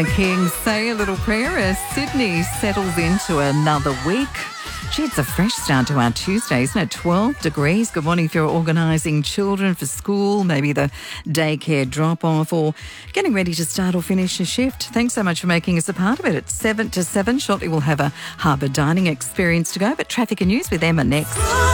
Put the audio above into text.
King, say a little prayer as Sydney settles into another week. Gee, it's a fresh start to our Tuesday, isn't it? 12 degrees. Good morning if you're organising children for school, maybe the daycare drop-off or getting ready to start or finish a shift. Thanks so much for making us a part of it. It's 7 to 7. Shortly we'll have a harbour dining experience to go, but traffic and news with Emma next.